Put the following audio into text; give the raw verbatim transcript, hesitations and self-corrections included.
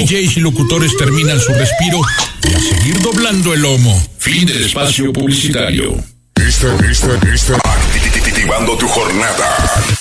D Js y locutores terminan su respiro y a seguir doblando el lomo. Fin del espacio publicitario. Esta, esta, esta. Activando tu jornada.